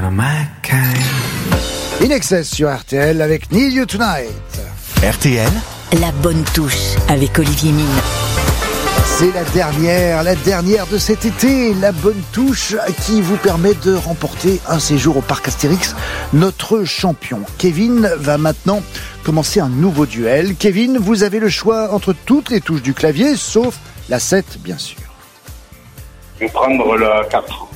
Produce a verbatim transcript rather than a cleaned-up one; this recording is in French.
of my kind. In Excess sur R T L avec Need You Tonight. R T L, la bonne touche avec Olivier Mine. C'est la dernière, la dernière de cet été, la bonne touche qui vous permet de remporter un séjour au parc Astérix. Notre champion, Kevin, va maintenant commencer un nouveau duel. Kevin, vous avez le choix entre toutes les touches du clavier, sauf la sept, bien sûr. Je vais prendre la quatre.